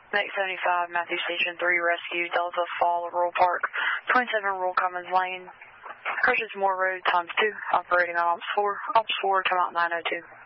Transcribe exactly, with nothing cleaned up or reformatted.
Mech seventy-five, Matthew Station three, Rescue, Delta Fall, Rural Park, twenty-seven, Rural Commons Lane, Curtis Moore Road, times two, operating on Ops four, Ops four, come out nine oh two.